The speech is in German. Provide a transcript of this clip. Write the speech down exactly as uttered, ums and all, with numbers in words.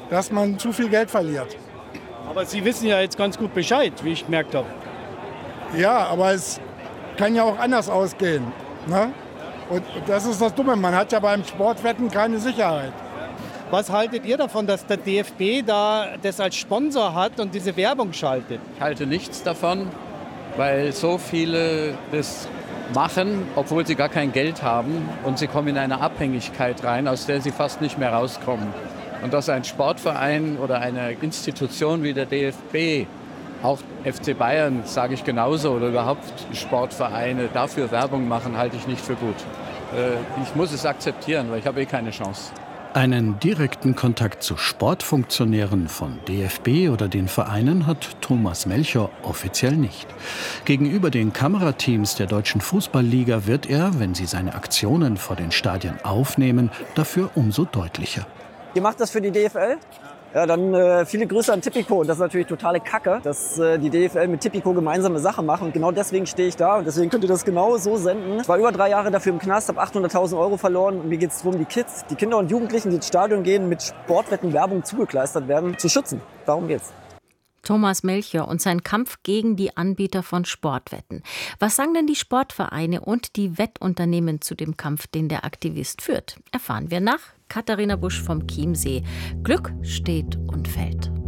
dass man zu viel Geld verliert. Aber Sie wissen ja jetzt ganz gut Bescheid, wie ich gemerkt habe. Ja, aber es kann ja auch anders ausgehen. Ne? Und das ist das Dumme, man hat ja beim Sportwetten keine Sicherheit. Was haltet ihr davon, dass der D F B da das als Sponsor hat und diese Werbung schaltet? Ich halte nichts davon, weil so viele das machen, obwohl sie gar kein Geld haben und sie kommen in eine Abhängigkeit rein, aus der sie fast nicht mehr rauskommen. Und dass ein Sportverein oder eine Institution wie der D F B, auch F C Bayern, sage ich genauso, oder überhaupt Sportvereine dafür Werbung machen, halte ich nicht für gut. Ich muss es akzeptieren, weil ich habe eh keine Chance. Einen direkten Kontakt zu Sportfunktionären von D F B oder den Vereinen hat Thomas Melcher offiziell nicht. Gegenüber den Kamerateams der Deutschen Fußballliga wird er, wenn sie seine Aktionen vor den Stadien aufnehmen, dafür umso deutlicher. Ihr macht das für die D F L? Ja, dann äh, viele Grüße an Tipico. Und das ist natürlich totale Kacke, dass äh, die D F L mit Tipico gemeinsame Sachen machen. Und genau deswegen stehe ich da und deswegen könnt ihr das genau so senden. Ich war über drei Jahre dafür im Knast, habe achthunderttausend Euro verloren. Und mir geht es darum, die Kids, die Kinder und Jugendlichen, die ins Stadion gehen, mit Sportwetten, Werbung zugekleistert werden, zu schützen. Darum geht's. Thomas Melcher und sein Kampf gegen die Anbieter von Sportwetten. Was sagen denn die Sportvereine und die Wettunternehmen zu dem Kampf, den der Aktivist führt? Erfahren wir nach Katharina Busch vom Chiemsee. Glück steht und fällt.